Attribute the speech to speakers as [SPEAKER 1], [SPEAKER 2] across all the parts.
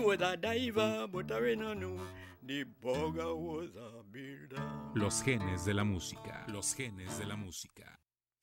[SPEAKER 1] was a diver, but I didn't know the bugger was a builder.
[SPEAKER 2] Los genes de la música. Los genes de la música.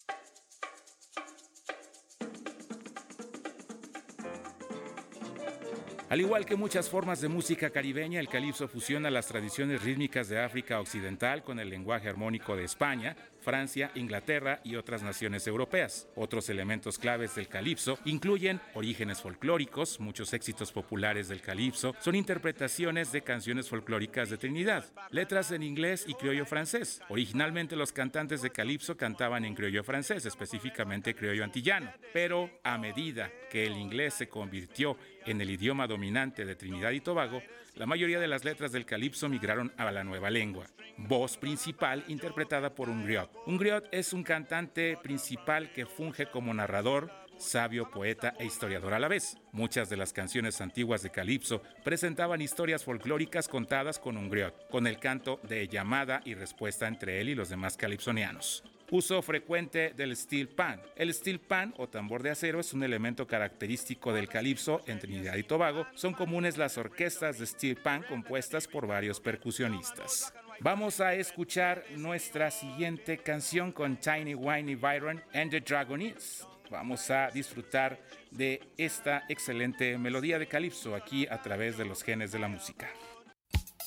[SPEAKER 2] Al igual que muchas formas de música caribeña, el calipso fusiona las tradiciones rítmicas de África Occidental con el lenguaje armónico de España, Francia, Inglaterra y otras naciones europeas. Otros elementos claves del calipso incluyen orígenes folclóricos. Muchos éxitos populares del calipso son interpretaciones de canciones folclóricas de Trinidad, letras en inglés y criollo francés. Originalmente los cantantes de calipso cantaban en criollo francés, específicamente criollo antillano, pero a medida que el inglés se convirtió en el idioma dominante de Trinidad y Tobago, la mayoría de las letras del calipso migraron a la nueva lengua. Voz principal interpretada por un griot. Un griot es un cantante principal que funge como narrador, sabio, poeta e historiador a la vez. Muchas de las canciones antiguas de calipso presentaban historias folclóricas contadas con un griot, con el canto de llamada y respuesta entre él y los demás calipsonianos. Uso frecuente del steel pan. El steel pan o tambor de acero es un elemento característico del calipso en Trinidad y Tobago. Son comunes las orquestas de steel pan compuestas por varios percusionistas. Vamos a escuchar nuestra siguiente canción con Tiny Whiny Byron and the Dragonettes. Vamos a disfrutar de esta excelente melodía de calipso aquí a través de los genes de la música.